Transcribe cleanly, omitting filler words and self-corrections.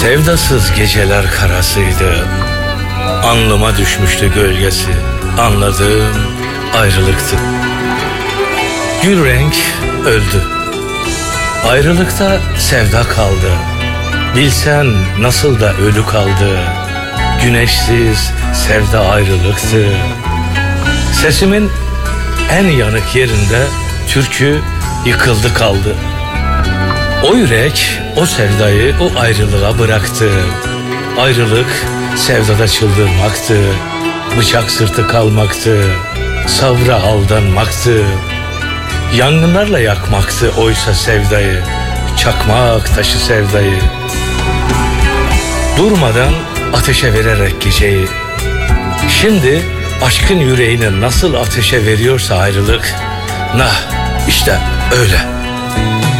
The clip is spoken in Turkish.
Sevdasız geceler karasıydı. Alnıma düşmüştü gölgesi. Anladığım ayrılıktı. Gül renk öldü. Ayrılıkta sevda kaldı. Bilsen nasıl da ölü kaldı. Güneşsiz sevda ayrılıktı. Sesimin en yanık yerinde türkü yıkıldı kaldı. O yürek o sevdayı o ayrılığa bıraktı. Ayrılık sevdada çıldırmaktı. Bıçak sırtı kalmaktı. Savra aldanmaktı. Yangınlarla yakmaktı oysa sevdayı. Çakmak taşı sevdayı. Durmadan ateşe vererek geceyi. Şimdi aşkın yüreğini nasıl ateşe veriyorsa ayrılık. Nah işte öyle.